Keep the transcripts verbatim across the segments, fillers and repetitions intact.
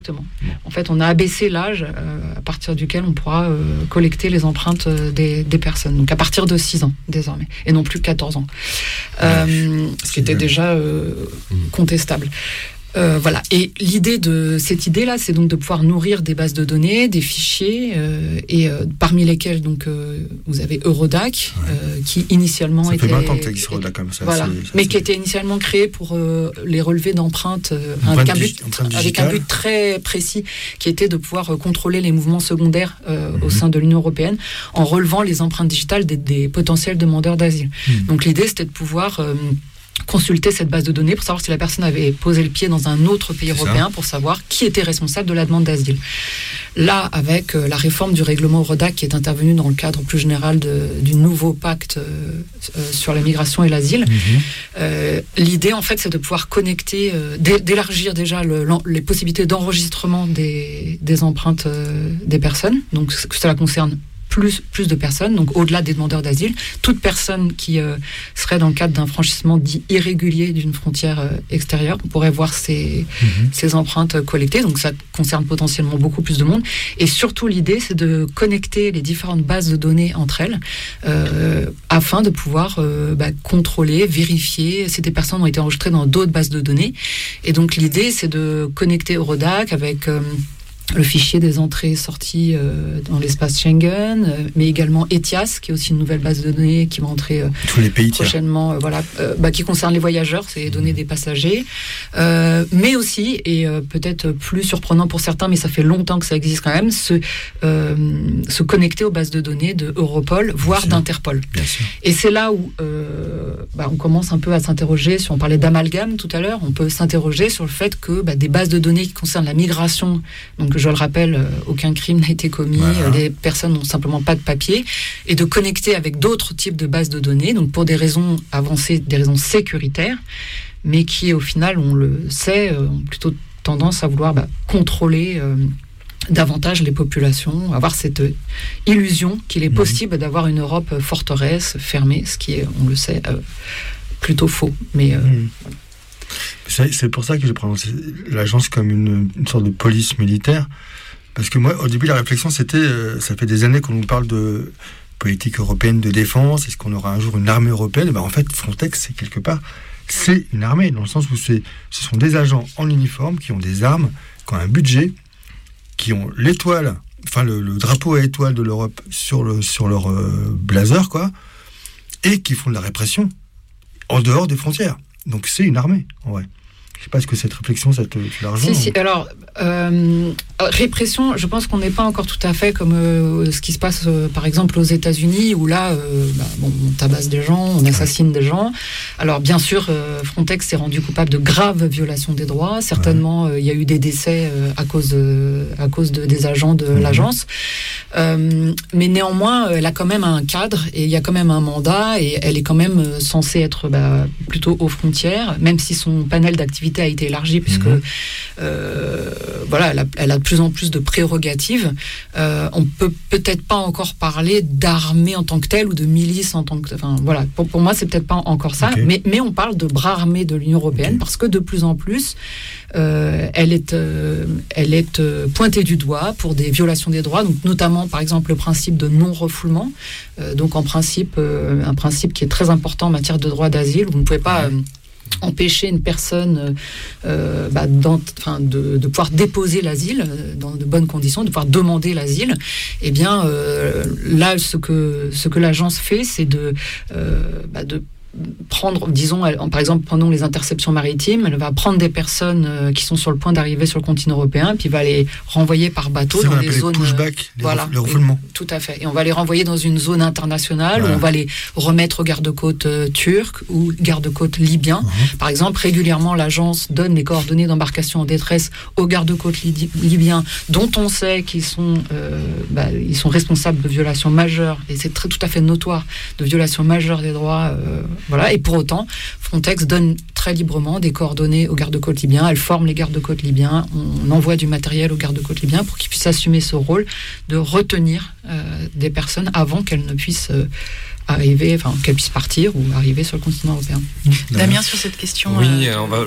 Exactement. En fait, on a abaissé l'âge euh, à partir duquel on pourra euh, collecter les empreintes euh, des, des personnes. Donc à partir de six ans, désormais, et non plus quatorze ans. Euh, ce qui était déjà euh, contestable. Euh, voilà. Et l'idée de cette idée-là, c'est donc de pouvoir nourrir des bases de données, des fichiers, euh, et euh, parmi lesquels donc euh, vous avez Eurodac, ouais. euh, qui initialement ça était, fait vingt ans que ça existe Eurodac comme ça. Voilà. C'est, ça, mais c'est... qui était initialement créé pour euh, les relevés d'empreintes euh, avec, un but, avec un but très précis, qui était de pouvoir euh, contrôler les mouvements secondaires euh, mm-hmm. au sein de l'Union européenne en relevant les empreintes digitales des, des potentiels demandeurs d'asile. Mm. Donc l'idée, c'était de pouvoir euh, consulter cette base de données pour savoir si la personne avait posé le pied dans un autre pays C'est européen ça. Pour savoir qui était responsable de la demande d'asile. Là, avec euh, la réforme du règlement Eurodac qui est intervenue dans le cadre plus général de, du nouveau pacte euh, euh, sur la migration et l'asile, mm-hmm. euh, l'idée en fait c'est de pouvoir connecter, euh, d'élargir déjà le, les possibilités d'enregistrement des, des empreintes euh, des personnes. Donc cela concerne Plus, plus de personnes, donc au-delà des demandeurs d'asile, toute personne qui euh, serait dans le cadre d'un franchissement dit irrégulier d'une frontière euh, extérieure, on pourrait voir ces, mmh. ces empreintes collectées, donc ça concerne potentiellement beaucoup plus de monde. Et surtout, l'idée, c'est de connecter les différentes bases de données entre elles, euh, afin de pouvoir euh, bah, contrôler, vérifier si des personnes ont été enregistrées dans d'autres bases de données. Et donc l'idée, c'est de connecter Eurodac avec... Euh, le fichier des entrées-sorties euh, dans l'espace Schengen, euh, mais également ETIAS, qui est aussi une nouvelle base de données qui va entrer euh, tous les pays prochainement, euh, voilà, euh, bah, qui concerne les voyageurs, c'est les données mmh. des passagers, euh, mais aussi, et euh, peut-être plus surprenant pour certains, mais ça fait longtemps que ça existe quand même, se, euh, se connecter aux bases de données de Europol, voire d'Interpol. Et c'est là où euh, bah, on commence un peu à s'interroger, si on parlait d'amalgame tout à l'heure, on peut s'interroger sur le fait que bah, des bases de données qui concernent la migration, donc je le rappelle, euh, aucun crime n'a été commis, voilà. euh, les personnes n'ont simplement pas de papier, et de connecter avec d'autres types de bases de données, donc pour des raisons avancées, des raisons sécuritaires, mais qui au final, on le sait, euh, ont plutôt tendance à vouloir bah, contrôler euh, davantage les populations, avoir cette euh, illusion qu'il est mmh. possible d'avoir une Europe forteresse, fermée, ce qui est, on le sait, euh, plutôt faux. Mais... Euh, mmh. voilà. C'est, c'est pour ça que j'ai prononcé l'agence comme une, une sorte de police militaire. Parce que moi, au début, la réflexion, c'était... Euh, ça fait des années qu'on nous parle de politique européenne de défense. Est-ce qu'on aura un jour une armée européenne ? Et ben, en fait, Frontex, c'est quelque part... C'est une armée, dans le sens où c'est, ce sont des agents en uniforme qui ont des armes, qui ont un budget, qui ont l'étoile... Enfin, le, le drapeau à étoile de l'Europe sur, le, sur leur euh, blazer, quoi. Et qui font de la répression en dehors des frontières. Donc c'est une armée, en vrai. Je ne sais pas, est-ce que cette réflexion, ça te, te la rejoint ? Si, si. Alors, euh, répression, je pense qu'on n'est pas encore tout à fait comme euh, ce qui se passe, euh, par exemple, aux États-Unis, où là, euh, bah, bon, on tabasse des gens, on assassine ouais. des gens. Alors, bien sûr, euh, Frontex s'est rendu coupable de graves violations des droits. Certainement, il ouais. euh, y a eu des décès euh, à cause, de, à cause de, des agents de mmh. l'agence. Euh, mais néanmoins, elle a quand même un cadre, et il y a quand même un mandat, et elle est quand même censée être bah, plutôt aux frontières, même si son panel d'activités a été élargie, puisque mmh. euh, voilà, elle a, elle a de plus en plus de prérogatives. Euh, on peut peut-être pas encore parler d'armée en tant que telle ou de milice en tant que, enfin voilà, pour, pour moi c'est peut-être pas encore ça, okay. mais mais on parle de bras armés de l'Union européenne okay. parce que de plus en plus euh, elle est euh, elle est euh, pointée du doigt pour des violations des droits, donc notamment par exemple le principe de non-refoulement, euh, donc en principe euh, un principe qui est très important en matière de droit d'asile, où vous ne pouvez pas euh, empêcher une personne euh, bah, dans, de, de pouvoir déposer l'asile dans de bonnes conditions, de pouvoir demander l'asile. Eh bien, euh, là, ce que, ce que l'agence fait, c'est de, euh, bah, de prendre, disons, elle, par exemple, pendant les interceptions maritimes, elle va prendre des personnes euh, qui sont sur le point d'arriver sur le continent européen, puis va les renvoyer par bateau c'est dans des zones... pushback, les voilà, le refoulement. Tout à fait. Et on va les renvoyer dans une zone internationale, voilà. où on va les remettre aux gardes-côtes euh, turcs ou gardes-côtes libyens. Uh-huh. Par exemple, régulièrement, l'agence donne les coordonnées d'embarcation en détresse aux gardes-côtes li- libyens, dont on sait qu'ils sont, euh, bah, ils sont responsables de violations majeures, et c'est très, tout à fait notoire, de violations majeures des droits... Euh, Voilà. Et pour autant, Frontex donne très librement des coordonnées aux gardes-côtes libyens. Elle forme les gardes-côtes libyens. On envoie du matériel aux gardes-côtes libyens pour qu'ils puissent assumer ce rôle de retenir euh, des personnes avant qu'elles ne puissent euh, arriver, enfin qu'elles puissent partir ou arriver sur le continent européen. Damien, sur cette question. Oui, euh... on va juste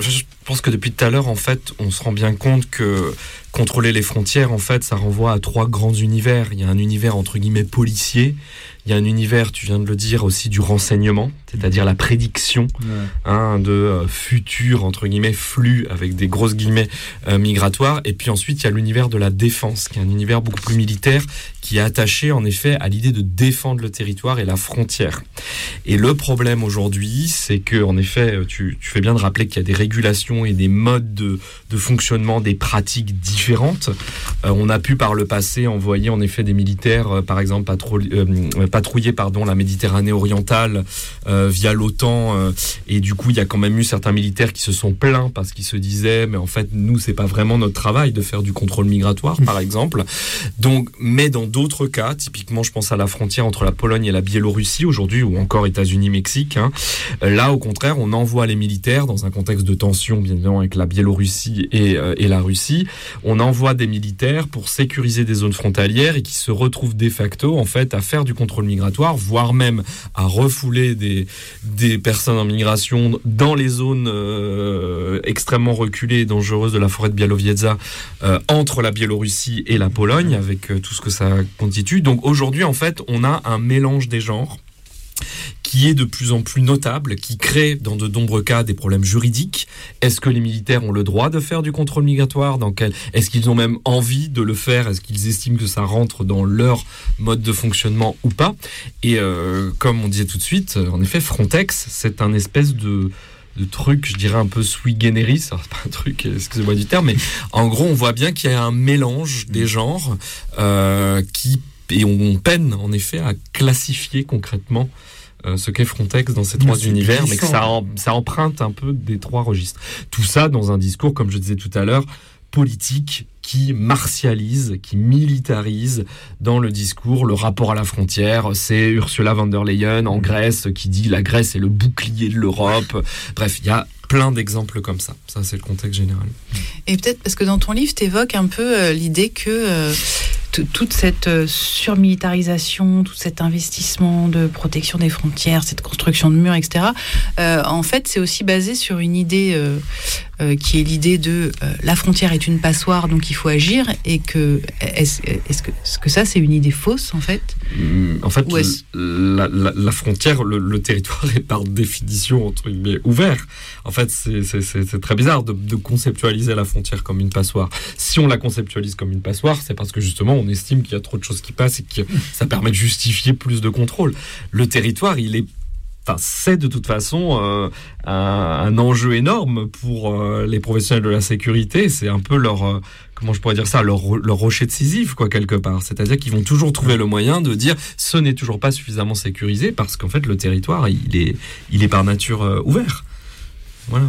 Je pense que depuis tout à l'heure, en fait, on se rend bien compte que contrôler les frontières, en fait, ça renvoie à trois grands univers. Il y a un univers, entre guillemets, policier. Il y a un univers, tu viens de le dire, aussi du renseignement, c'est-à-dire la prédiction ouais. hein, de euh, futurs, entre guillemets, flux, avec des grosses guillemets, euh, migratoires. Et puis ensuite, il y a l'univers de la défense, qui est un univers beaucoup plus militaire, qui est attaché, en effet, à l'idée de défendre le territoire et la frontière. Et le problème aujourd'hui, c'est que, en effet, tu, tu fais bien de rappeler qu'il y a des régulations et des modes de, de fonctionnement, des pratiques différentes. Euh, on a pu, par le passé, envoyer, en effet, des militaires, euh, par exemple, patrouiller, euh, patrouiller pardon, la Méditerranée orientale euh, via l'OTAN. Euh, et du coup, il y a quand même eu certains militaires qui se sont plaints parce qu'ils se disaient, mais en fait, nous, c'est pas vraiment notre travail de faire du contrôle migratoire, par exemple. Donc, mais dans d'autres cas, typiquement, je pense à la frontière entre la Pologne et la Biélorussie aujourd'hui, ou encore États-Unis-Mexique. Hein, là, au contraire, on envoie les militaires dans un contexte de tension, bien évidemment, avec la Biélorussie et, euh, et la Russie. On envoie des militaires pour sécuriser des zones frontalières et qui se retrouvent de facto, en fait, à faire du contrôle migratoire, voire même à refouler des, des personnes en migration dans les zones euh, extrêmement reculées et dangereuses de la forêt de Białowieża euh, entre la Biélorussie et la Pologne, avec euh, tout ce que ça constitue. Donc aujourd'hui, en fait, on a un mélange des genres qui est de plus en plus notable, qui crée dans de nombreux cas des problèmes juridiques. Est-ce que les militaires ont le droit de faire du contrôle migratoire ? Dans quel... Est-ce qu'ils ont même envie de le faire ? Est-ce qu'ils estiment que ça rentre dans leur mode de fonctionnement ou pas ? Et euh, comme on disait tout de suite, en effet, Frontex, c'est un espèce de... de truc, je dirais un peu sui generis, alors c'est pas un truc, excusez-moi du terme, mais en gros, on voit bien qu'il y a un mélange des genres euh, qui, et on peine en effet à classifier concrètement euh, ce qu'est Frontex dans ces trois univers, mais que ça, en, ça emprunte un peu des trois registres. Tout ça dans un discours, comme je disais tout à l'heure, politique, qui martialise, qui militarise dans le discours le rapport à la frontière. C'est Ursula von der Leyen en Grèce qui dit la Grèce est le bouclier de l'Europe. Bref, il y a plein d'exemples comme ça. Ça, c'est le contexte général. Et peut-être parce que dans ton livre, tu évoques un peu euh, l'idée que euh, t- toute cette euh, surmilitarisation, tout cet investissement de protection des frontières, cette construction de murs, et cetera, euh, en fait, c'est aussi basé sur une idée euh, euh, qui est l'idée de euh, la frontière est une passoire, donc il faut agir, et que est-ce, est-ce que, est-ce que ça, c'est une idée fausse, en fait ? En fait, la, la, la frontière, le, le territoire est par définition, entre guillemets, ouvert. En fait, c'est, c'est, c'est, c'est très bizarre de, de conceptualiser la frontière comme une passoire. Si on la conceptualise comme une passoire, c'est parce que justement, on estime qu'il y a trop de choses qui passent et que ça permet de justifier plus de contrôle. Le territoire, il est Enfin, c'est de toute façon euh, un, un enjeu énorme pour euh, les professionnels de la sécurité. C'est un peu leur, euh, comment je pourrais dire ça, leur, leur rocher de Sisyphe, quoi, quelque part. C'est-à-dire qu'ils vont toujours trouver le moyen de dire ce n'est toujours pas suffisamment sécurisé parce qu'en fait, le territoire, il est, il est par nature euh, ouvert. Voilà.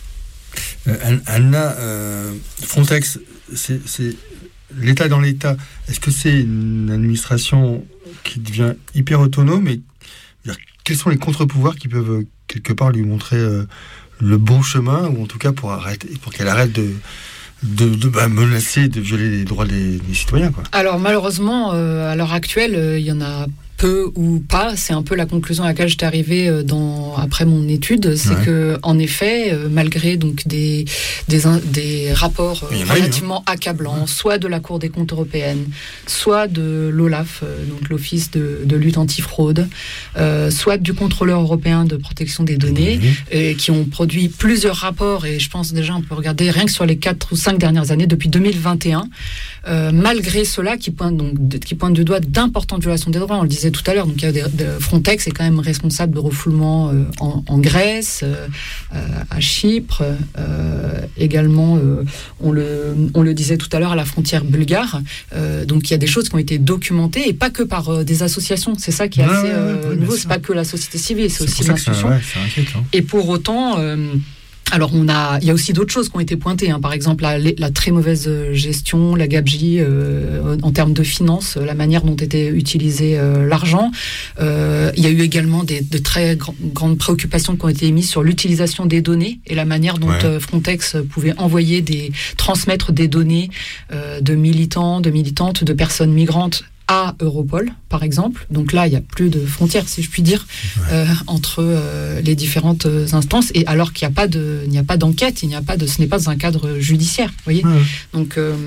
Euh, Anna, euh, Frontex, c'est, c'est l'État dans l'État. Est-ce que c'est une administration qui devient hyper autonome et quels sont les contre-pouvoirs qui peuvent quelque part lui montrer euh, le bon chemin, ou en tout cas pour arrêter, pour qu'elle arrête de, de, de bah, menacer, de violer les droits des, des citoyens, quoi. Alors malheureusement, euh, à l'heure actuelle, il euh, y en a peu ou pas. C'est un peu la conclusion à laquelle j'étais arrivée dans, après mon étude. C'est ouais. que, en effet, euh, malgré donc des, des, des rapports euh, relativement hein. accablants, ouais. soit de la Cour des comptes européenne, soit de l'OLAF, euh, donc l'Office de, de lutte antifraude, euh, soit du contrôleur européen de protection des données, mmh. et qui ont produit plusieurs rapports, et je pense déjà on peut regarder rien que sur les quatre ou cinq dernières années, depuis deux mille vingt et un, euh, malgré cela, qui pointe, donc, de, qui pointe du doigt d'importantes violations des droits. On le disait tout à l'heure, donc il y a des, de, Frontex est quand même responsable de refoulement euh, en, en Grèce, euh, à Chypre, euh, également, euh, on, le, on le disait tout à l'heure, à la frontière bulgare. Euh, donc il y a des choses qui ont été documentées, et pas que par euh, des associations. C'est ça qui est assez euh, ouais, nouveau. C'est pas que la société civile, c'est, c'est aussi l'institution. Ouais, et pour autant... Euh, Alors, on a, il y a aussi d'autres choses qui ont été pointées, hein. Par exemple, la, la très mauvaise gestion, la gabegie euh, en termes de finances, la manière dont était utilisé euh, l'argent. Euh, il y a eu également des, de très gr- grandes préoccupations qui ont été émises sur l'utilisation des données et la manière dont ouais. euh, Frontex pouvait envoyer des, transmettre des données euh, de militants, de militantes, de personnes migrantes à Europol, par exemple. Donc là, il n'y a plus de frontières, si je puis dire, ouais. euh, entre euh, les différentes instances, et alors qu'il n'y a pas de, il n'y a pas d'enquête, il n'y a pas de, ce n'est pas un cadre judiciaire, vous voyez. Ouais. Donc euh,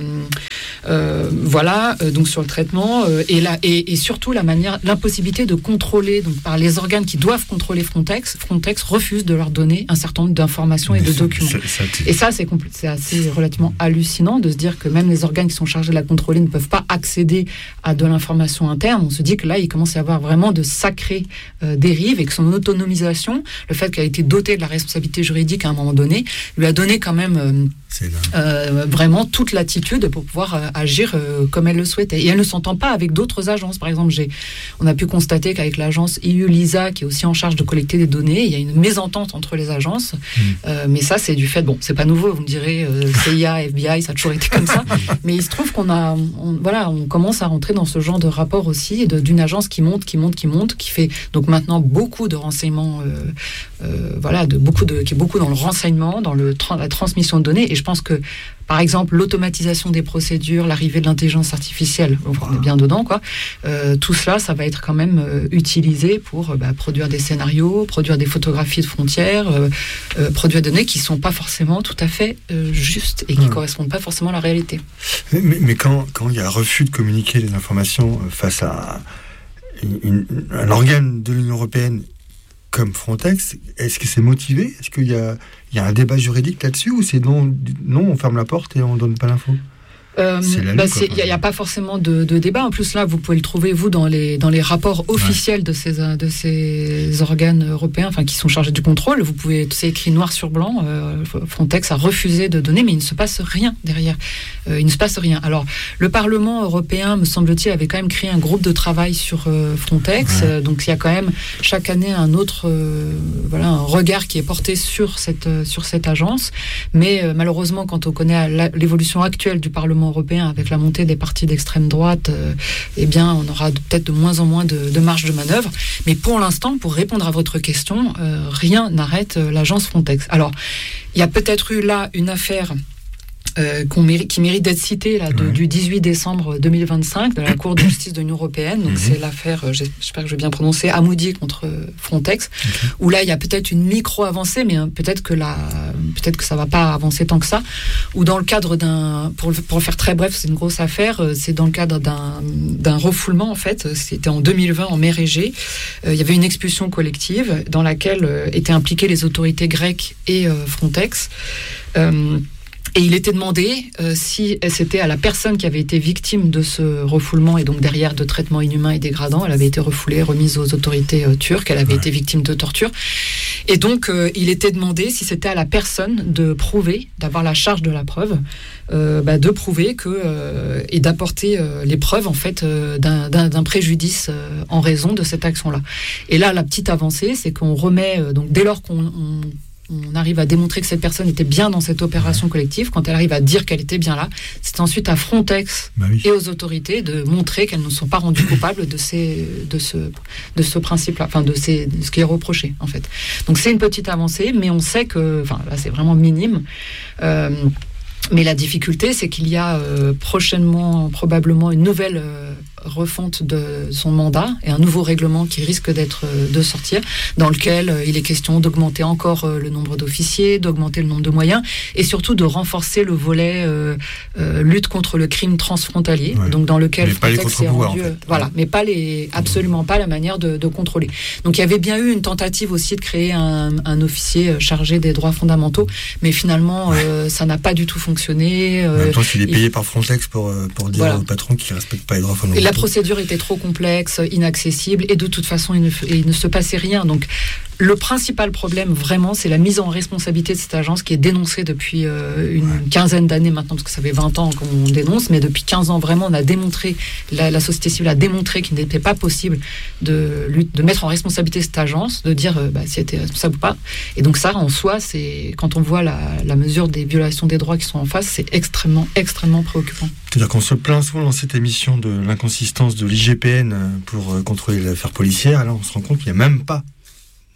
euh, voilà, euh, donc sur le traitement euh, et là et, et surtout la manière, l'impossibilité de contrôler, donc par les organes qui doivent contrôler Frontex, Frontex refuse de leur donner un certain nombre d'informations et de ça, documents. Ça, ça, et ça, c'est, compl- c'est assez relativement hallucinant de se dire que même les organes qui sont chargés de la contrôler ne peuvent pas accéder à de l'information interne. On se dit que là, il commence à y avoir vraiment de sacrées euh, dérives et que son autonomisation, le fait qu'elle a été dotée de la responsabilité juridique à un moment donné, lui a donné quand même euh, euh, vraiment toute l'attitude pour pouvoir euh, agir euh, comme elle le souhaitait. Et elle ne s'entend pas avec d'autres agences. Par exemple, j'ai, on a pu constater qu'avec l'agence E U LISA, qui est aussi en charge de collecter des données, il y a une mésentente entre les agences. Mmh. Euh, mais ça, c'est du fait, bon, c'est pas nouveau, vous me direz, euh, C I A, F B I, ça a toujours été comme ça. Mais il se trouve qu'on a, on, voilà, on commence à rentrer dans ce genre de rapport aussi, de, d'une agence qui monte, qui monte, qui monte, qui fait donc maintenant beaucoup de renseignements, euh, euh, voilà, de beaucoup de, qui est beaucoup dans le renseignement, dans le tra- la transmission de données. Et je pense que, par exemple, l'automatisation des procédures, l'arrivée de l'intelligence artificielle, on est bien dedans, quoi. Euh, tout cela, ça va être quand même euh, utilisé pour euh, bah, produire des scénarios, produire des photographies de frontières, euh, euh, produire des données qui sont pas forcément tout à fait euh, justes et qui mmh. correspondent pas forcément à la réalité. Mais, mais, mais quand, quand il y a un refus de communiquer les informations face à une, une, un organe de l'Union européenne comme Frontex, est-ce que c'est motivé ? Est-ce qu'il y a, il y a un débat juridique là-dessus, ou c'est non, non, on ferme la porte et on donne pas l'info ? Il euh, bah n'y a, a pas forcément de, de débat. En plus, là, vous pouvez le trouver, vous, dans les, dans les rapports officiels ouais. de, ces, de ces organes européens, enfin, qui sont chargés du contrôle. Vous pouvez, c'est écrit noir sur blanc, euh, Frontex a refusé de donner, mais il ne se passe rien derrière. Euh, il ne se passe rien. Alors, le Parlement européen, me semble-t-il, avait quand même créé un groupe de travail sur euh, Frontex. Ouais. Euh, donc, il y a quand même, chaque année, un autre, euh, voilà, un regard qui est porté sur cette, euh, sur cette agence. Mais, euh, malheureusement, quand on connaît la, l'évolution actuelle du Parlement européen avec la montée des partis d'extrême droite, euh, eh bien, on aura peut-être de moins en moins de, de marge de manœuvre. Mais pour l'instant, pour répondre à votre question, euh, rien n'arrête euh, l'agence Frontex. Alors, il y a peut-être eu là une affaire Euh, qu'on mérite, qui mérite d'être citée là, de, ouais. du dix-huit décembre deux mille vingt-cinq de la Cour de justice de l'Union européenne. Donc, mm-hmm. c'est l'affaire, euh, j'espère que je vais bien prononcer, Hamoudi contre Frontex, okay. où là, il y a peut-être une micro-avancée, mais hein, peut-être, que la, peut-être que ça ne va pas avancer tant que ça. Ou dans le cadre d'un, pour, pour le faire très bref, c'est une grosse affaire, euh, c'est dans le cadre d'un, d'un refoulement, en fait. C'était en deux mille vingt, en mer Égée. Euh, il y avait une expulsion collective dans laquelle euh, étaient impliquées les autorités grecques et euh, Frontex. Euh, Et il était demandé euh, si c'était à la personne qui avait été victime de ce refoulement et donc derrière de traitements inhumains et dégradants. Elle avait été refoulée, remise aux autorités euh, turques. Elle avait ouais. été victime de torture. Et donc, euh, il était demandé si c'était à la personne de prouver, d'avoir la charge de la preuve, euh, bah, de prouver que euh, et d'apporter euh, les preuves en fait euh, d'un, d'un, d'un préjudice euh, en raison de cette action-là. Et là, la petite avancée, c'est qu'on remet euh, donc dès lors qu'on on, on arrive à démontrer que cette personne était bien dans cette opération collective, quand elle arrive à dire qu'elle était bien là, c'est ensuite à Frontex bah oui. et aux autorités de montrer qu'elles ne sont pas rendues coupables de, ces, de, ce, de ce principe-là, enfin de, ces, de ce qui est reproché, en fait. Donc c'est une petite avancée, mais on sait que, enfin là c'est vraiment minime, euh, mais la difficulté, c'est qu'il y a euh, prochainement, probablement, une nouvelle euh, refonte de son mandat et un nouveau règlement qui risque d'être euh, de sortir, dans lequel euh, il est question d'augmenter encore euh, le nombre d'officiers, d'augmenter le nombre de moyens et surtout de renforcer le volet euh, euh, lutte contre le crime transfrontalier, ouais. donc dans lequel mais Frontex est rendu, en fait. euh, voilà, mais pas les, absolument pas la manière de, de contrôler. Donc il y avait bien eu une tentative aussi de créer un, un officier chargé des droits fondamentaux, mais finalement ouais. euh, ça n'a pas du tout fonctionné. Euh, en même temps, il est payé il... par Frontex pour, pour dire voilà. au patron qu'il ne respecte pas les droits fondamentaux. Et la procédure était trop complexe, inaccessible, et de toute façon, il ne, il ne se passait rien. Donc, le principal problème, vraiment, c'est la mise en responsabilité de cette agence qui est dénoncée depuis euh, une ouais. quinzaine d'années maintenant, parce que ça fait vingt ans qu'on dénonce, mais depuis quinze ans, vraiment, on a démontré, la, la société civile a démontré qu'il n'était pas possible de, de mettre en responsabilité cette agence, de dire euh, bah, si elle était responsable ou pas. Et donc ça, en soi, c'est, quand on voit la, la mesure des violations des droits qui sont en face, c'est extrêmement, extrêmement préoccupant. C'est-à-dire qu'on se plaint souvent dans cette émission de l'inconsistance de l'I G P N pour contrôler l'affaire policière. Là, on se rend compte qu'il n'y a même pas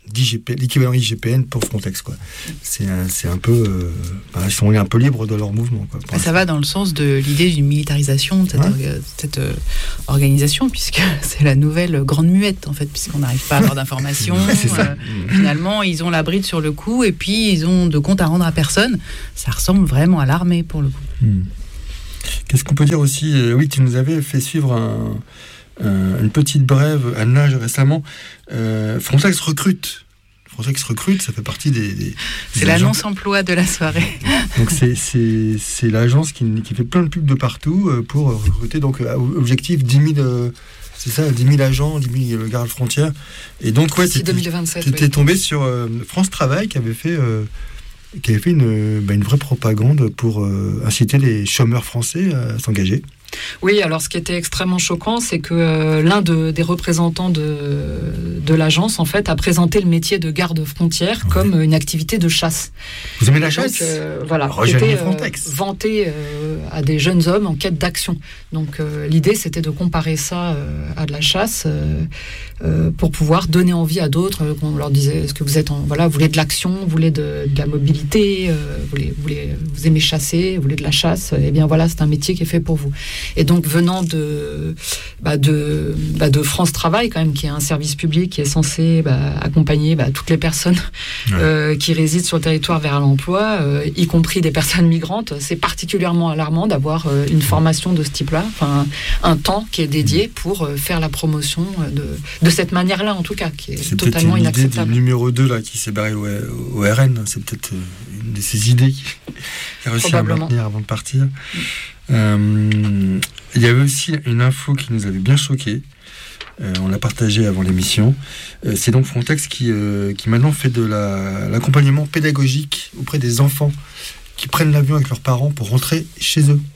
d'I G P, l'équivalent I G P N pour Frontex, quoi. C'est un, c'est un peu, euh, bah, ils sont un peu libres de leur mouvement, quoi. Ça va dans le sens de l'idée d'une militarisation de cette, ouais. orga, cette euh, organisation, puisque c'est la nouvelle grande muette, en fait, puisqu'on n'arrive pas à avoir d'informations. C'est ça. Euh, finalement, ils ont la bride sur le cou et puis ils ont de compte à rendre à personne. Ça ressemble vraiment à l'armée, pour le coup. Hmm. Qu'est-ce qu'on peut dire aussi ? euh, Oui, tu nous avais fait suivre un, un, une petite brève à Nage récemment. Euh, Frontex recrute. Frontex recrute, ça fait partie des... des c'est des l'annonce emploi de la soirée. Donc c'est, c'est, c'est l'agence qui, qui fait plein de pubs de partout pour recruter. Donc objectif dix mille... Euh, c'est ça, dix mille agents, dix mille gardes-frontières. Et donc, ouais, tu étais oui. tombé sur euh, France Travail qui avait fait... Euh, qui avait fait une, bah, une vraie propagande pour euh, inciter les chômeurs français à s'engager. Oui, alors ce qui était extrêmement choquant, c'est que euh, l'un de, des représentants de, de l'agence, en fait, a présenté le métier de garde-frontière ouais. comme une activité de chasse. Vous aimez la chasse ? Donc, euh, voilà, qui était euh, vanté euh, à des jeunes hommes en quête d'action. Donc euh, l'idée, c'était de comparer ça euh, à de la chasse euh, euh, pour pouvoir donner envie à d'autres. Euh, on leur disait, est-ce que vous êtes en, voilà, vous voulez de l'action, vous voulez de, de la mobilité, euh, vous, voulez, vous, voulez, vous aimez chasser, vous voulez de la chasse, eh bien voilà, c'est un métier qui est fait pour vous. Et donc, venant de, bah de, bah de France Travail, quand même, qui est un service public qui est censé bah, accompagner bah, toutes les personnes ouais. euh, qui résident sur le territoire vers l'emploi, euh, y compris des personnes migrantes, c'est particulièrement alarmant d'avoir euh, une formation de ce type-là, enfin, un temps qui est dédié pour euh, faire la promotion de, de cette manière-là, en tout cas, qui est c'est totalement inacceptable. C'est peut-être l'idée du numéro deux là, qui s'est barré au, au R N, c'est peut-être une de ces idées qui, qui a réussi à maintenir avant de partir. Mm. Euh, il y avait aussi une info qui nous avait bien choqué. Euh, on l'a partagée avant l'émission. Euh, c'est donc Frontex qui, euh, qui maintenant fait de la, l'accompagnement pédagogique auprès des enfants qui prennent l'avion avec leurs parents pour rentrer chez eux.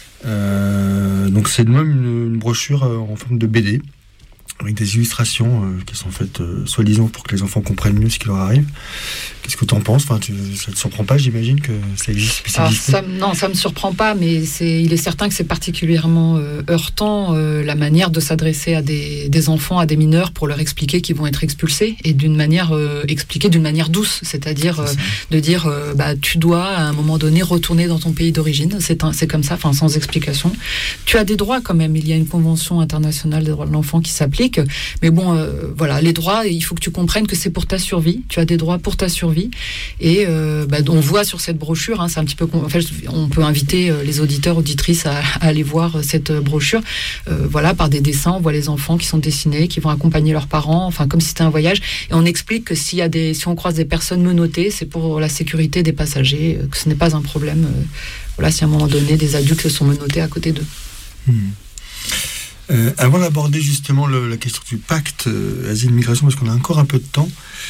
Euh, donc c'est même une, une brochure en forme de B D avec des illustrations euh, qui sont faites euh, soi-disant pour que les enfants comprennent mieux ce qui leur arrive. Qu'est-ce que tu en penses ? Enfin, tu, ça ne te surprend pas, j'imagine, que ça existe, ça Alors, ça, Non, ça ne me surprend pas, mais c'est, il est certain que c'est particulièrement euh, heurtant euh, la manière de s'adresser à des, des enfants, à des mineurs, pour leur expliquer qu'ils vont être expulsés, et d'une manière euh, expliquée d'une manière douce, c'est-à-dire euh, de dire euh, bah, tu dois à un moment donné retourner dans ton pays d'origine, c'est, un, c'est comme ça, enfin sans explication. Tu as des droits quand même, il y a une convention internationale des droits de l'enfant qui s'applique. Mais bon, euh, voilà, les droits, il faut que tu comprennes que c'est pour ta survie. Tu as des droits pour ta survie. Et euh, bah, on voit sur cette brochure, hein, c'est un petit peu, en fait, on peut inviter les auditeurs, auditrices à, à aller voir cette brochure. Euh, voilà, par des dessins, on voit les enfants qui sont dessinés, qui vont accompagner leurs parents, enfin comme si c'était un voyage. Et on explique que s'il y a des, si on croise des personnes menottées, c'est pour la sécurité des passagers, que ce n'est pas un problème. Euh, voilà, si à un moment donné des adultes sont menottés à côté d'eux. Mmh. Euh, avant d'aborder justement le, la question du pacte euh, asile-migration, parce qu'on a encore un peu de temps,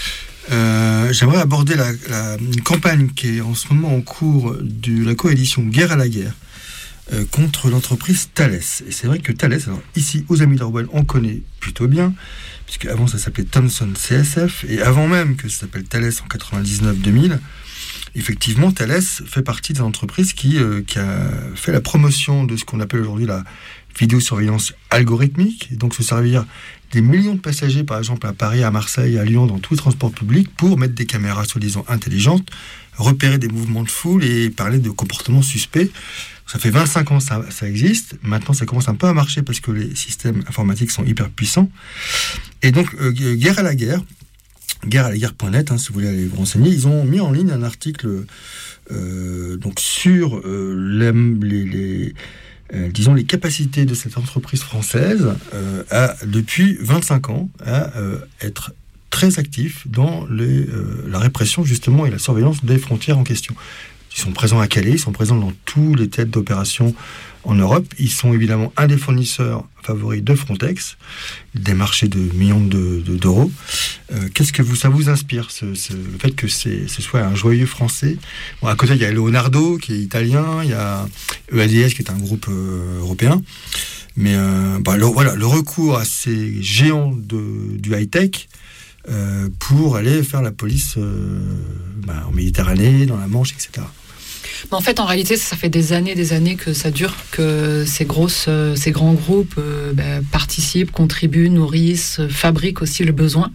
euh, j'aimerais aborder la, la, une campagne qui est en ce moment en cours de la coalition Guerre à la guerre euh, contre l'entreprise Thales. Et c'est vrai que Thales, alors ici aux Amis d'Orwell, on connaît plutôt bien, puisque avant ça s'appelait Thomson C S F, et avant même que ça s'appelle Thales en quatre-vingt-dix-neuf deux mille, effectivement, Thales fait partie des entreprises qui, euh, qui a fait la promotion de ce qu'on appelle aujourd'hui la vidéosurveillance algorithmique, et donc se servir des millions de passagers, par exemple à Paris, à Marseille, à Lyon, dans tous les transports publics, pour mettre des caméras soi-disant intelligentes, repérer des mouvements de foule et parler de comportements suspects. Ça fait vingt-cinq ans que ça, ça existe. Maintenant, ça commence un peu à marcher parce que les systèmes informatiques sont hyper puissants. Et donc, euh, Guerre à la guerre, guerre à la guerre point net, hein, si vous voulez aller vous renseigner, ils ont mis en ligne un article euh, donc sur euh, les... les, les Euh, disons les capacités de cette entreprise française euh, à, depuis vingt-cinq ans à euh, être très actif dans les, euh, la répression justement et la surveillance des frontières en question. Ils sont présents à Calais, ils sont présents dans tous les théâtres d'opération en Europe. Ils sont évidemment un des fournisseurs favoris de Frontex, des marchés de millions de, de, d'euros. Euh, qu'est-ce que vous, ça vous inspire, ce, ce, le fait que c'est, ce soit un joyeux français? Bon, à côté, il y a Leonardo, qui est italien, il y a E A D S, qui est un groupe euh, européen. Mais euh, bah, le, voilà, le recours à ces géants de, du high-tech euh, pour aller faire la police euh, bah, en Méditerranée, dans la Manche, et cetera. Mais en fait, en réalité, ça fait des années, des années que ça dure, que ces grosses, euh, ces grands groupes euh, bah, participent, contribuent, nourrissent, fabriquent aussi le besoin.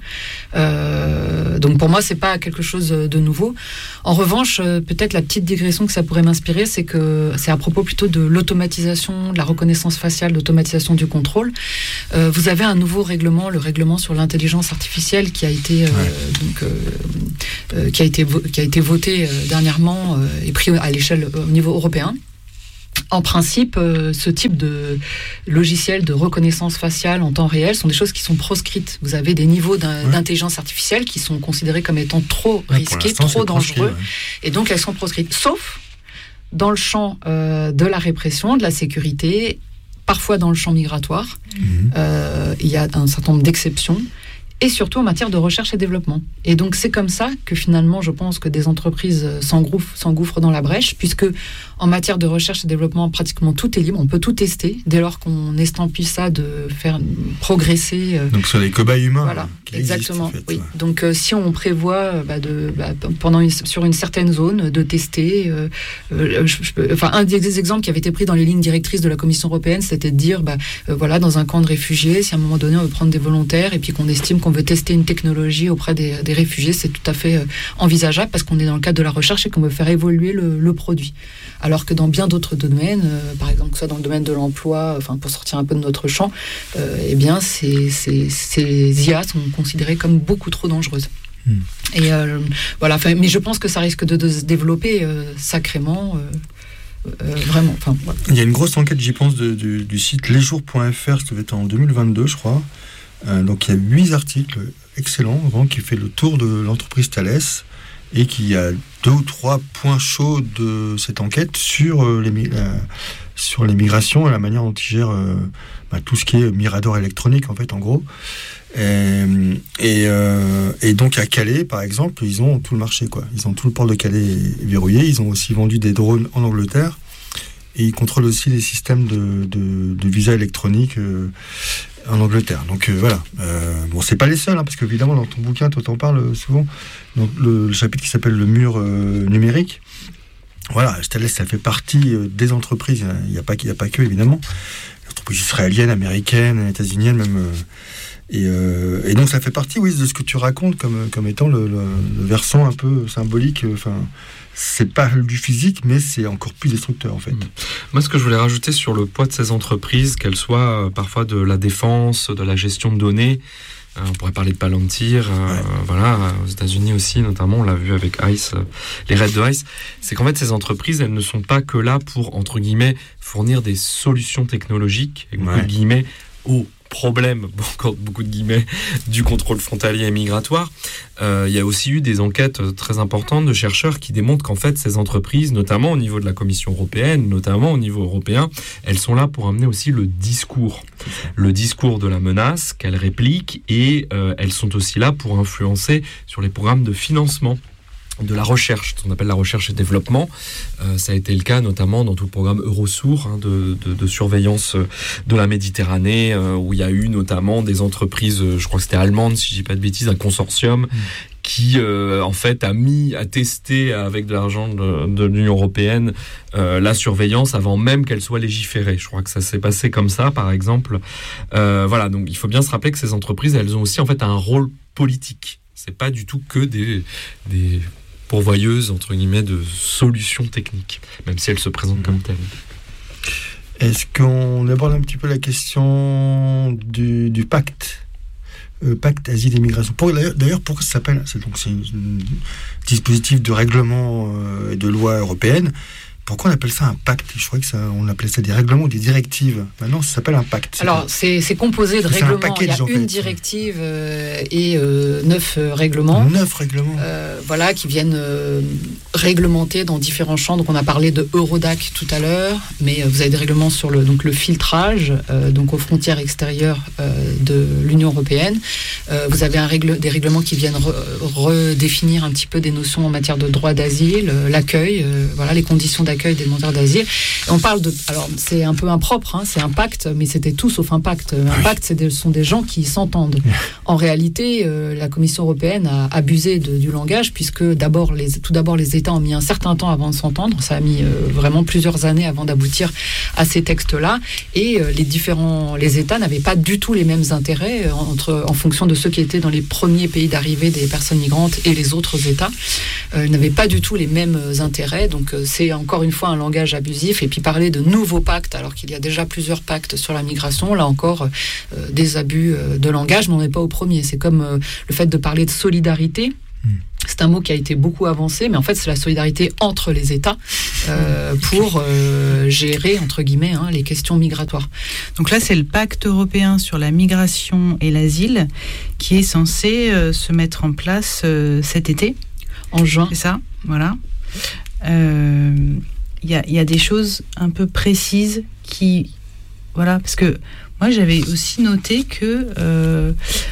Euh, donc pour moi, c'est pas quelque chose de nouveau. En revanche, euh, peut-être la petite digression que ça pourrait m'inspirer, c'est que c'est à propos plutôt de l'automatisation, de la reconnaissance faciale, l'automatisation du contrôle. Euh, vous avez un nouveau règlement, le règlement sur l'intelligence artificielle, qui a été euh, ouais. donc euh, euh, qui a été vo- qui a été voté euh, dernièrement euh, et pris à l'échelle au niveau européen. En principe, euh, ce type de logiciel de reconnaissance faciale en temps réel sont des choses qui sont proscrites. Vous avez des niveaux ouais. d'intelligence artificielle qui sont considérés comme étant trop ouais, risqués, trop dangereux, ouais. et donc elles sont proscrites. Sauf dans le champ euh, de la répression, de la sécurité, parfois dans le champ migratoire. Mmh. Euh, il y a un certain nombre d'exceptions. Et surtout en matière de recherche et développement. Et donc c'est comme ça que finalement je pense que des entreprises s'engouffrent, s'engouffrent dans la brèche, puisque en matière de recherche et développement, pratiquement tout est libre, on peut tout tester, dès lors qu'on estampille ça, de faire progresser. Euh, donc sur les cobayes humains. Voilà, qui exactement. Existent, en fait, oui. ouais. Donc euh, si on prévoit bah, de, bah, pendant une, sur une certaine zone de tester, euh, euh, je, je peux, enfin un des exemples qui avait été pris dans les lignes directrices de la Commission européenne, c'était de dire, bah, euh, voilà, dans un camp de réfugiés, si à un moment donné on veut prendre des volontaires et puis qu'on estime qu'on veut tester une technologie auprès des, des réfugiés, c'est tout à fait euh, envisageable parce qu'on est dans le cadre de la recherche et qu'on veut faire évoluer le, le produit. Alors que dans bien d'autres domaines, euh, par exemple que ce soit dans le domaine de l'emploi, enfin pour sortir un peu de notre champ, euh, eh bien ces, ces, ces I A sont considérées comme beaucoup trop dangereuses. Mmh. Et euh, voilà, mais je pense que ça risque de, de se développer euh, sacrément. Euh, Euh, vraiment, enfin, voilà. Il y a une grosse enquête, j'y pense, de, du, du site lesjours point f r, ça devait être en deux mille vingt-deux, je crois. Euh, donc il y a huit articles excellents, vraiment, qui fait le tour de l'entreprise Thales et qui a deux ou trois points chauds de cette enquête sur, euh, les, euh, sur les migrations et la manière dont ils gèrent euh, bah, tout ce qui est mirador électronique, en fait, en gros. Et, et, euh, et donc à Calais, par exemple, ils ont tout le marché, quoi. Ils ont tout le port de Calais verrouillé. Ils ont aussi vendu des drones en Angleterre et ils contrôlent aussi les systèmes de, de, de visa électronique euh, en Angleterre. Donc euh, voilà. Euh, bon, c'est pas les seuls, hein, parce qu'évidemment dans ton bouquin, toi t'en parles souvent. Donc le, le chapitre qui s'appelle le mur euh, numérique. Voilà, Thales, ça fait partie euh, des entreprises. Il n'y a pas, il y a pas que évidemment. Les entreprises israéliennes, américaines, états-uniennes, même. Euh, Et, euh, et donc ça fait partie, oui, de ce que tu racontes comme, comme étant le, le, le versant un peu symbolique. Enfin, c'est pas du physique, mais c'est encore plus destructeur, en fait. Mmh. Moi, ce que je voulais rajouter sur le poids de ces entreprises, qu'elles soient euh, parfois de la défense, de la gestion de données, euh, on pourrait parler de Palantir, euh, ouais. voilà, aux États-Unis aussi, notamment, on l'a vu avec ICE, euh, les raids de ICE, c'est qu'en fait, ces entreprises, elles ne sont pas que là pour, entre guillemets, fournir des solutions technologiques, avec beaucoup de guillemets, aux problème, encore beaucoup de guillemets, du contrôle frontalier et migratoire. Euh, il y a aussi eu des enquêtes très importantes de chercheurs qui démontrent qu'en fait, ces entreprises, notamment au niveau de la Commission européenne, notamment au niveau européen, elles sont là pour amener aussi le discours. Le discours de la menace qu'elles répliquent et euh, elles sont aussi là pour influencer sur les programmes de financement de la recherche, ce qu'on appelle la recherche et développement. Euh, ça a été le cas notamment dans tout le programme Eurosur hein, de, de, de surveillance de la Méditerranée, euh, où il y a eu notamment des entreprises, je crois que c'était allemande, si je dis pas de bêtises, un consortium mmh. qui euh, en fait a mis, a testé avec de l'argent de, de l'Union européenne euh, la surveillance avant même qu'elle soit légiférée. Je crois que ça s'est passé comme ça, par exemple. Euh, voilà, donc il faut bien se rappeler que ces entreprises, elles ont aussi en fait un rôle politique. C'est pas du tout que des, des pourvoyeuses, entre guillemets, de solutions techniques, même si elles se présentent mmh. comme telles. Est-ce qu'on aborde un petit peu la question du, du pacte euh, pacte asile et migration. Pour, d'ailleurs, pourquoi ça s'appelle c'est, donc, c'est un dispositif de règlement euh, et de loi européenne. Pourquoi on appelle ça un pacte ? Je crois que ça, on appelait ça des règlements ou des directives. Maintenant, ça s'appelle un pacte. C'est Alors, c'est, c'est composé de règlements. Il y a une directive euh, et euh, neuf euh, règlements. Neuf règlements. Euh, voilà, qui viennent euh, réglementer dans différents champs. Donc, on a parlé de Eurodac tout à l'heure, mais euh, vous avez des règlements sur le, donc, le filtrage, euh, donc aux frontières extérieures euh, de l'Union européenne. Euh, vous avez un règle, des règlements qui viennent re, redéfinir un petit peu des notions en matière de droit d'asile, euh, l'accueil, euh, voilà, les conditions d'accueil d'accueil des demandeurs d'asile. Et on parle de, alors c'est un peu impropre, hein, c'est un pacte, mais c'était tout sauf un pacte. Un pacte, c'est des, ce sont des gens qui s'entendent. En réalité, euh, la Commission européenne a abusé de, du langage, puisque d'abord, les, tout d'abord, les États ont mis un certain temps avant de s'entendre. Ça a mis euh, vraiment plusieurs années avant d'aboutir à ces textes-là. Et euh, les différents, les États n'avaient pas du tout les mêmes intérêts euh, entre, en fonction de ceux qui étaient dans les premiers pays d'arrivée des personnes migrantes et les autres États. Euh, ils n'avaient pas du tout les mêmes intérêts. Donc, euh, c'est encore une fois un langage abusif. Et puis, parler de nouveaux pactes, alors qu'il y a déjà plusieurs pactes sur la migration, là encore, euh, des abus euh, de langage, mais on n'est pas au premier. C'est comme euh, le fait de parler de solidarité. Mmh. C'est un mot qui a été beaucoup avancé, mais en fait, c'est la solidarité entre les États euh, pour euh, gérer, entre guillemets, hein, les questions migratoires. Donc là, c'est le pacte européen sur la migration et l'asile qui est censé euh, se mettre en place euh, cet été. En juin. C'est ça, voilà. Il euh, y, y a des choses un peu précises qui... Voilà, parce que moi, j'avais aussi noté que... Euh,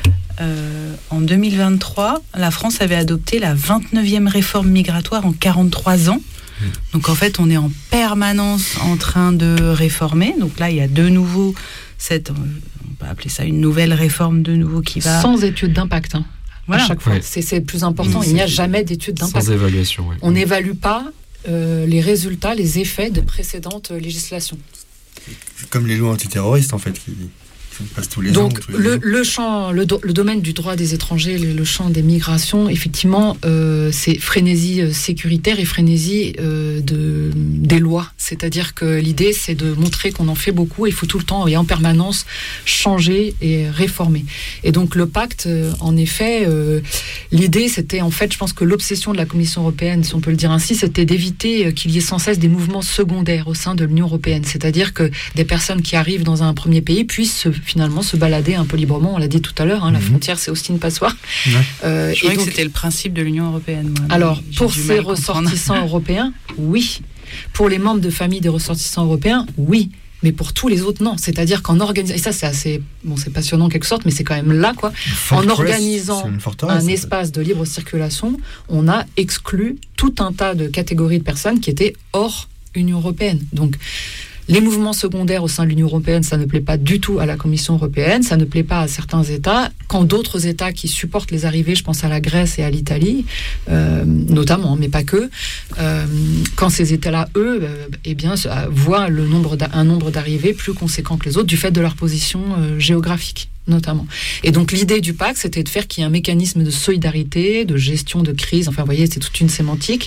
Euh, en deux mille vingt-trois, la France avait adopté la vingt-neuvième réforme migratoire en quarante-trois ans. Mmh. Donc en fait, on est en permanence en train de réformer. Donc là, il y a de nouveau cette, on peut appeler ça une nouvelle réforme de nouveau qui va... Sans étude d'impact, hein. Voilà. À chaque fois. Ouais. C'est, c'est le plus important. Mmh, il n'y a jamais d'étude d'impact. Sans évaluation, oui. On n'évalue pas euh, les résultats, les effets de précédentes législations. C'est comme les lois antiterroristes, en fait, qui... Tous les Donc ans, tous les le, ans. le champ, le, do, le domaine du droit des étrangers, le, le champ des migrations, effectivement, euh, c'est frénésie sécuritaire et frénésie euh, de, des lois. C'est-à-dire que l'idée, c'est de montrer qu'on en fait beaucoup. Il faut tout le temps et en permanence changer et réformer. Et donc le pacte, euh, en effet, euh, l'idée, c'était en fait, je pense que l'obsession de la Commission européenne, si on peut le dire ainsi, c'était d'éviter qu'il y ait sans cesse des mouvements secondaires au sein de l'Union européenne. C'est-à-dire que des personnes qui arrivent dans un premier pays puissent se finalement se balader un peu librement, on l'a dit tout à l'heure, hein, mmh. la frontière c'est aussi une passoire. Ouais. Euh, Je croyais que c'était le principe de l'Union européenne. Moi, alors, pour ces ressortissants européens, oui. Pour les membres de famille des ressortissants européens, oui. Mais pour tous les autres, non. C'est-à-dire qu'en organisant... Et ça, c'est assez... Bon, c'est passionnant en quelque sorte, mais c'est quand même là, quoi. En organisant un espace de libre circulation, on a exclu tout un tas de catégories de personnes qui étaient hors Union européenne. Donc, les mouvements secondaires au sein de l'Union européenne, ça ne plaît pas du tout à la Commission européenne, ça ne plaît pas à certains États. Quand d'autres États qui supportent les arrivées, je pense à la Grèce et à l'Italie, euh, notamment, mais pas que, euh, quand ces États-là, eux, euh, eh bien, voient le nombre un nombre d'arrivées plus conséquent que les autres du fait de leur position euh, géographique, notamment. Et donc l'idée du pacte, c'était de faire qu'il y ait un mécanisme de solidarité, de gestion de crise, enfin, vous voyez, c'est toute une sémantique,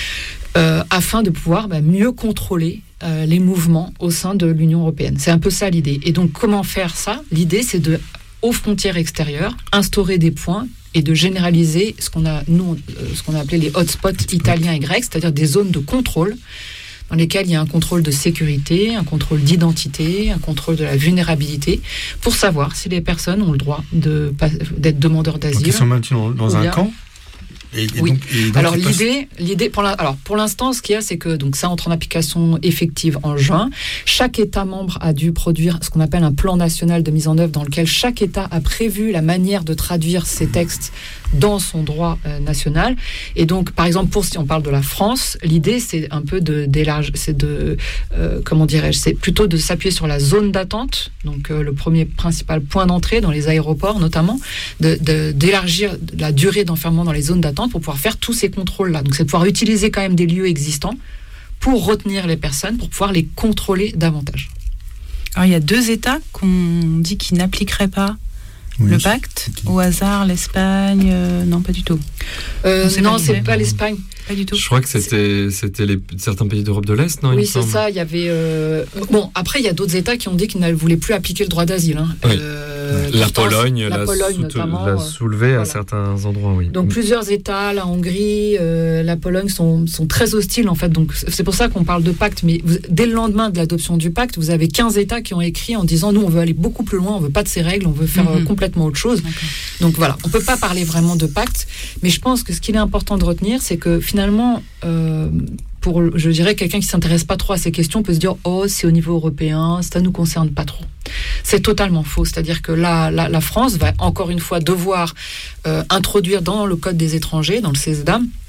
euh, afin de pouvoir bah, mieux contrôler Euh, les mouvements au sein de l'Union européenne. C'est un peu ça l'idée. Et donc, comment faire ça ? L'idée, c'est de, aux frontières extérieures, instaurer des points et de généraliser ce qu'on a, nous, euh, ce qu'on a appelé les hotspots italiens et grecs, c'est-à-dire des zones de contrôle dans lesquelles il y a un contrôle de sécurité, un contrôle d'identité, un contrôle de la vulnérabilité, pour savoir si les personnes ont le droit de, d'être demandeurs d'asile. Donc, ils sont maintenus dans, dans un camp ? Et, et oui. Donc, et donc alors l'idée, passe... l'idée pour la, alors pour l'instant, ce qu'il y a, c'est que donc ça entre en application effective en juin. Chaque État membre a dû produire ce qu'on appelle un plan national de mise en œuvre, dans lequel chaque État a prévu la manière de traduire ces textes dans son droit euh, national. Et donc, par exemple, pour si on parle de la France, l'idée c'est un peu de d'élargir, c'est de euh, comment dirais-je, c'est plutôt de s'appuyer sur la zone d'attente. Donc euh, le premier principal point d'entrée dans les aéroports, notamment, de, de d'élargir la durée d'enfermement dans les zones d'attente pour pouvoir faire tous ces contrôles-là. Donc, c'est de pouvoir utiliser quand même des lieux existants pour retenir les personnes, pour pouvoir les contrôler davantage. Alors, il y a deux États qu'on dit qu'ils n'appliqueraient pas oui, le pacte. Au hasard, l'Espagne, euh, non, pas du tout. Euh, non, c'est non, pas, c'est pas l'Espagne. Pas du tout. Je crois que c'était, c'était les, certains pays d'Europe de l'Est, non ? Oui, c'est ça. Il y avait. Euh... Bon, après, il y a d'autres États qui ont dit qu'ils ne voulaient plus appliquer le droit d'asile. Hein. Oui. Euh, la, Pologne, la, la Pologne, soute, notamment, l'a soulevé voilà. à certains endroits, oui. Donc, plusieurs États, la Hongrie, euh, la Pologne, sont, sont très hostiles, en fait. Donc, c'est pour ça qu'on parle de pacte. Mais vous, dès le lendemain de l'adoption du pacte, vous avez quinze États qui ont écrit en disant nous, on veut aller beaucoup plus loin, on veut pas de ces règles, on veut faire mm-hmm. euh, complètement autre chose. D'accord. Donc, voilà. On peut pas parler vraiment de pacte. Mais je pense que ce qu'il est important de retenir, c'est que finalement, euh, pour, je dirais, quelqu'un qui s'intéresse pas trop à ces questions peut se dire oh, c'est au niveau européen, ça nous concerne pas trop. C'est totalement faux. C'est-à-dire que la, la, la France va encore une fois devoir euh, introduire dans le Code des étrangers, dans le CESEDA,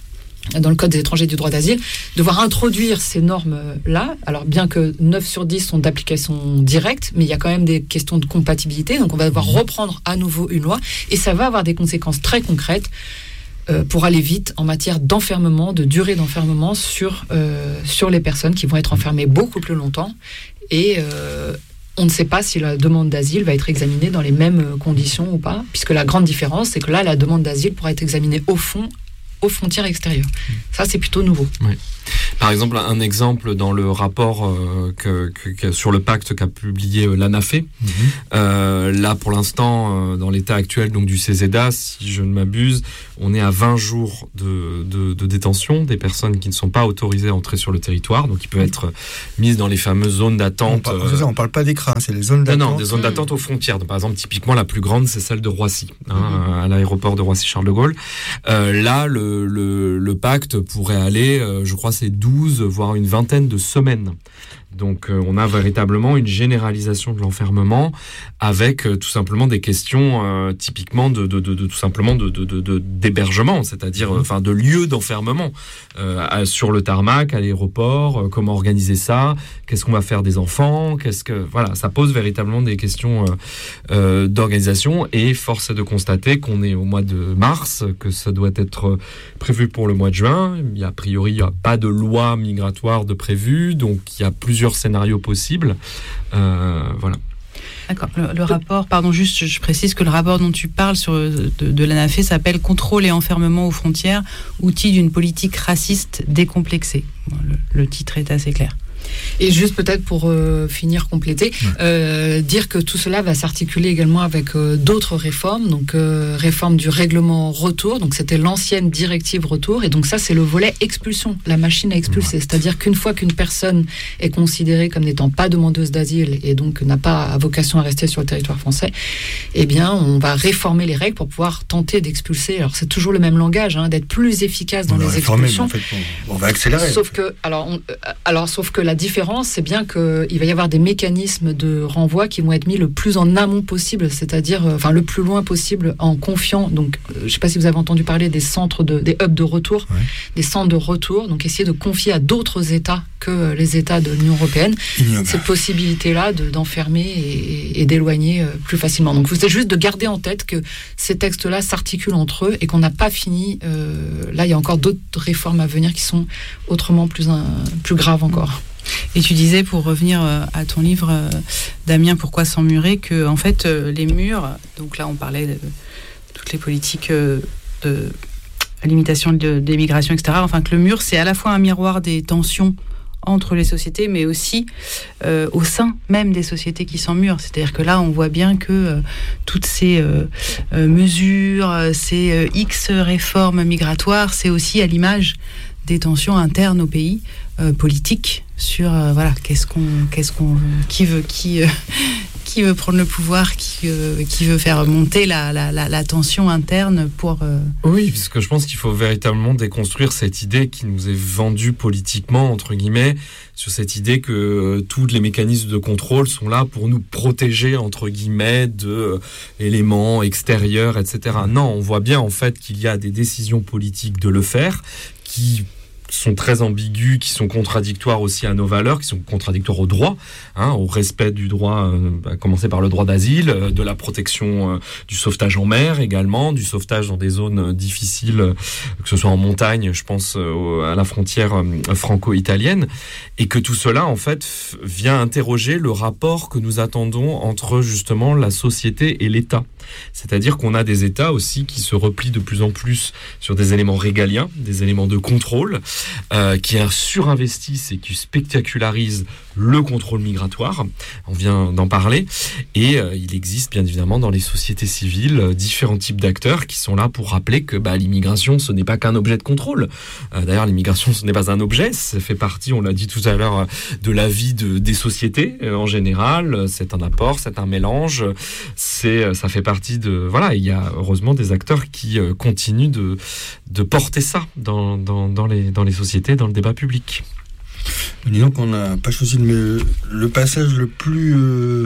dans le Code des étrangers du droit d'asile, devoir introduire ces normes-là. Alors, bien que neuf sur dix sont d'application directe, mais il y a quand même des questions de compatibilité. Donc, on va devoir reprendre à nouveau une loi. Et ça va avoir des conséquences très concrètes euh, pour aller vite en matière d'enfermement, de durée d'enfermement sur, euh, sur les personnes qui vont être enfermées beaucoup plus longtemps. Et euh, on ne sait pas si la demande d'asile va être examinée dans les mêmes conditions ou pas, puisque la grande différence, c'est que là, la demande d'asile pourra être examinée au fond, aux frontières extérieures. Ça, c'est plutôt nouveau. Oui. Par exemple, un exemple dans le rapport euh, que, que, que, sur le pacte qu'a publié euh, l'ANAFE, mmh. euh, là, pour l'instant, euh, dans l'état actuel donc, du C E S E D A, si je ne m'abuse, on est à vingt jours de, de, de détention des personnes qui ne sont pas autorisées à entrer sur le territoire, donc qui peuvent être mises dans les fameuses zones d'attente. On parle, euh... on ne parle pas d'écran, c'est les zones d'attente. Non, non, des zones mmh. d'attente aux frontières. Donc, par exemple, typiquement, la plus grande, c'est celle de Roissy, hein, mmh. à l'aéroport de Roissy-Charles de Gaulle. Euh, là, le, le, le pacte pourrait aller, euh, je crois, c'est douze, voire une vingtaine de semaines. Donc euh, on a véritablement une généralisation de l'enfermement avec euh, tout simplement des questions euh, typiquement de, de, de, de tout simplement de, de, de, de d'hébergement, c'est-à-dire mmh. enfin de lieux d'enfermement euh, à, sur le tarmac, à l'aéroport, euh, comment organiser ça, qu'est-ce qu'on va faire des enfants, qu'est-ce que voilà, ça pose véritablement des questions euh, euh, d'organisation et force est de constater qu'on est au mois de mars, que ça doit être prévu pour le mois de juin. Il y a, a priori il n'y a pas de loi migratoire de prévu, donc il y a plusieurs scénarios possibles. Euh, voilà. D'accord. Le, le rapport, pardon, juste, je précise que le rapport dont tu parles sur, de, de l'ANAFE s'appelle « Contrôle et enfermement aux frontières, outils d'une politique raciste décomplexée ». Bon, le, le titre est assez clair. Et juste peut-être pour euh, finir, compléter, ouais. euh, dire que tout cela va s'articuler également avec euh, d'autres réformes, donc euh, réforme du règlement retour, donc c'était l'ancienne directive retour, et donc ça c'est le volet expulsion, la machine à expulser, ouais. c'est-à-dire qu'une fois qu'une personne est considérée comme n'étant pas demandeuse d'asile et donc n'a pas vocation à rester sur le territoire français, eh bien on va réformer les règles pour pouvoir tenter d'expulser. Alors c'est toujours le même langage, hein, d'être plus efficace dans on les expulsions. En fait, on, on va accélérer. Sauf que, alors, on, alors sauf que la La différence, c'est bien qu'il va y avoir des mécanismes de renvoi qui vont être mis le plus en amont possible, c'est-à-dire euh, enfin, le plus loin possible en confiant. Donc, euh, je ne sais pas si vous avez entendu parler des centres, de, des hubs de retour, ouais. des centres de retour, donc essayer de confier à d'autres États que les États de l'Union européenne cette possibilité-là de, d'enfermer et, et d'éloigner euh, plus facilement. Donc, c'est juste de garder en tête que ces textes-là s'articulent entre eux et qu'on n'a pas fini. Euh, là, il y a encore d'autres réformes à venir qui sont autrement plus, un, plus graves encore. Et tu disais, pour revenir à ton livre, euh, Damien, Pourquoi s'emmurer, que en fait, euh, les murs, donc là on parlait de, de toutes les politiques euh, de limitation de, des migrations, et cetera. Enfin, que le mur, c'est à la fois un miroir des tensions entre les sociétés, mais aussi euh, au sein même des sociétés qui s'emmurent. C'est-à-dire que là, on voit bien que euh, toutes ces euh, euh, mesures, ces euh, X réformes migratoires, c'est aussi à l'image des tensions internes au pays, euh, politiques, sur euh, voilà, qu'est-ce qu'on, qu'est-ce qu'on, qui veut, qui, euh, qui veut prendre le pouvoir, qui, euh, qui veut faire monter la, la, la, la tension interne pour. Euh... Oui, parce que je pense qu'il faut véritablement déconstruire cette idée qui nous est vendue politiquement entre guillemets, sur cette idée que euh, tous les mécanismes de contrôle sont là pour nous protéger entre guillemets de euh, éléments extérieurs, et cetera. Non, on voit bien en fait qu'il y a des décisions politiques de le faire qui sont très ambigus, qui sont contradictoires aussi à nos valeurs, qui sont contradictoires au droit, hein, au respect du droit, euh, à commencer par le droit d'asile, euh, de la protection euh, du sauvetage en mer également, du sauvetage dans des zones euh, difficiles, euh, que ce soit en montagne, je pense euh, à la frontière euh, franco-italienne, et que tout cela en fait f- vient interroger le rapport que nous attendons entre justement la société et l'État. C'est-à-dire qu'on a des États aussi qui se replient de plus en plus sur des éléments régaliens, des éléments de contrôle, euh, qui surinvestissent et qui spectacularisent le contrôle migratoire. On vient d'en parler. Et euh, il existe bien évidemment dans les sociétés civiles euh, différents types d'acteurs qui sont là pour rappeler que bah, l'immigration, ce n'est pas qu'un objet de contrôle. Euh, d'ailleurs, l'immigration, ce n'est pas un objet. Ça fait partie, on l'a dit tout à l'heure, de la vie de, des sociétés euh, en général. C'est un apport, c'est un mélange. C'est, ça fait partie de... Voilà, il y a heureusement des acteurs qui euh, continuent de, de porter ça dans, dans, dans, les, dans les sociétés, dans le débat public. Disons qu'on n'a pas choisi le, le passage le plus euh,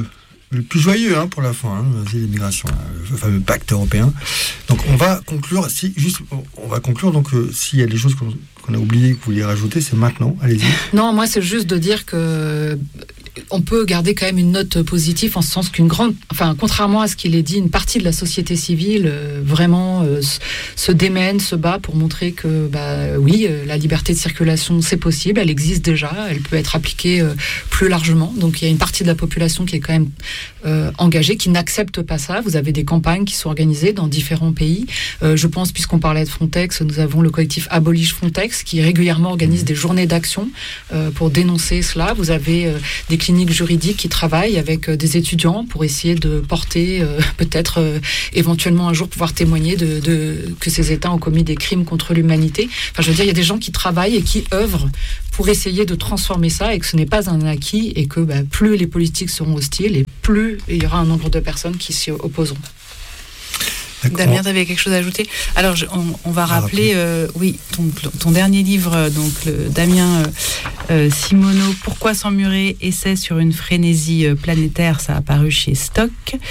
le plus joyeux hein, pour la fin, hein, c'est l'immigration, hein, le fameux pacte européen. Donc on va conclure, si juste, on va conclure. Donc euh, s'il y a des choses qu'on, qu'on a oubliées, que vous vouliez rajouter, c'est maintenant. Allez-y. Non, moi c'est juste de dire que on peut garder quand même une note positive en ce sens qu'une grande, enfin contrairement à ce qu'il est dit, une partie de la société civile euh, vraiment euh, se démène, se bat pour montrer que bah oui, euh, la liberté de circulation c'est possible, elle existe déjà, elle peut être appliquée euh, plus largement. Donc il y a une partie de la population qui est quand même euh, engagée, qui n'accepte pas ça. Vous avez des campagnes qui sont organisées dans différents pays. Euh, je pense, puisqu'on parlait de Frontex, nous avons le collectif Abolish Frontex qui régulièrement organise des journées d'action euh, pour dénoncer cela. Vous avez euh, des cliniques juridiques qui travaillent avec euh, des étudiants pour essayer de porter, euh, peut-être euh, éventuellement un jour pouvoir témoigner de, de, que ces États ont commis des crimes contre l'humanité. Enfin, je veux dire, il y a des gens qui travaillent et qui œuvrent pour essayer de transformer ça et que ce n'est pas un acquis et que bah, plus les politiques seront hostiles et plus il y aura un nombre de personnes qui s'y opposeront. D'accord. Damien, tu avais quelque chose à ajouter? Alors, je, on, on va rappeler, euh, oui, ton, ton dernier livre, donc le, Damien euh, euh, Simoneau, Pourquoi s'emmurer, essai sur une frénésie planétaire, ça a paru chez Stock.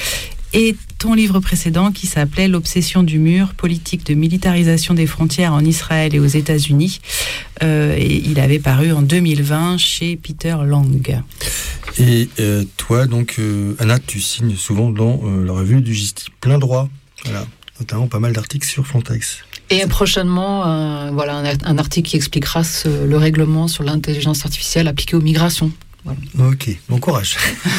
Et ton livre précédent qui s'appelait L'obsession du mur, politique de militarisation des frontières en Israël et aux États-Unis. Euh, et il avait paru en deux mille vingt chez Peter Lang. Et euh, toi, donc, euh, Anna, tu signes souvent dans euh, la revue du Justice Plein Droit. Voilà, notamment pas mal d'articles sur Frontex. Et prochainement, euh, voilà, un, un article qui expliquera ce, le règlement sur l'intelligence artificielle appliquée aux migrations. Voilà. Ok, bon courage.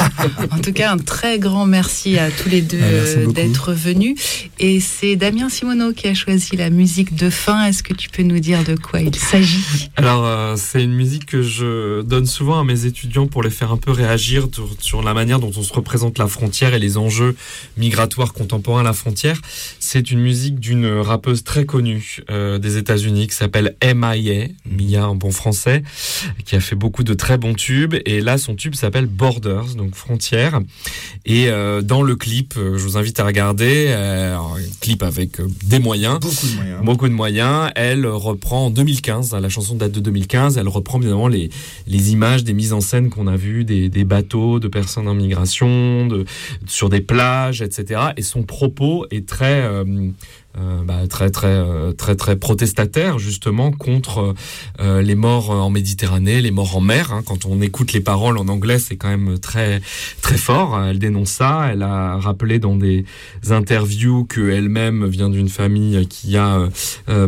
En tout cas, un très grand merci à tous les deux euh, d'être venus. Et c'est Damien Simoneau qui a choisi la musique de fin. Est-ce que tu peux nous dire de quoi il s'agit? Alors, euh, c'est une musique que je donne souvent à mes étudiants pour les faire un peu réagir sur, sur la manière dont on se représente la frontière et les enjeux migratoires contemporains à la frontière. C'est une musique d'une rappeuse très connue euh, des États-Unis qui s'appelle M I A, Mia en bon français, qui a fait beaucoup de très bons tubes. Et Et là, son tube s'appelle Borders, donc frontières. Et euh, dans le clip, euh, je vous invite à regarder, euh, un clip avec euh, des moyens. Beaucoup de moyens. Beaucoup de moyens. Elle reprend en deux mille quinze, la chanson date de deux mille quinze, elle reprend bien évidemment les, les images, des mises en scène qu'on a vues, des, des bateaux de personnes en migration, de, sur des plages, et cetera. Et son propos est très... Euh, Euh, bah, très très euh, très très protestataire justement contre euh, les morts en Méditerranée, les morts en mer. Hein. Quand on écoute les paroles en anglais, c'est quand même très très fort. Elle dénonce ça. Elle a rappelé dans des interviews que elle-même vient d'une famille qui a euh,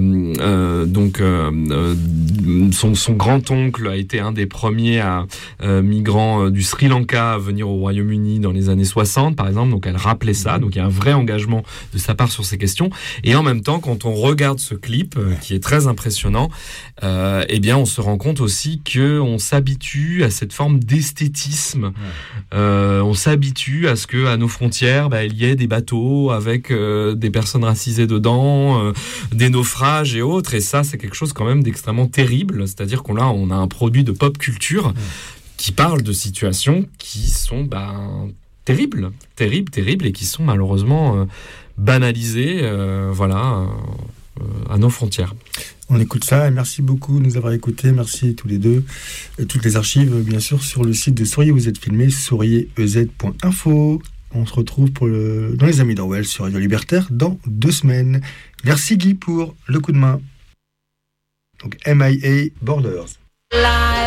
euh, donc euh, euh, son son grand-oncle a été un des premiers à, euh, migrants euh, du Sri Lanka à venir au Royaume-Uni dans les années soixante, par exemple. Donc elle rappelait ça. Donc il y a un vrai engagement de sa part sur ces questions. Et en même temps, quand on regarde ce clip, euh, qui est très impressionnant, euh, eh bien, on se rend compte aussi qu'on s'habitue à cette forme d'esthétisme. Ouais. Euh, on s'habitue à ce que, à nos frontières, bah, il y ait des bateaux avec euh, des personnes racisées dedans, euh, des naufrages et autres. Et ça, c'est quelque chose quand même d'extrêmement terrible. C'est-à-dire qu'on là, on a un produit de pop culture ouais. qui parle de situations qui sont bah, terribles, terribles, terribles, et qui sont malheureusement euh, banalisées, euh, voilà, euh, à nos frontières. On écoute ça et merci beaucoup de nous avoir écoutés. Merci tous les deux. Et toutes les archives, bien sûr, sur le site de Souriez, vous êtes filmé, souriez e z point info. On se retrouve pour le, dans les Amis d'Orwell sur Radio Libertaire dans deux semaines. Merci Guy pour le coup de main. Donc M I A Borders.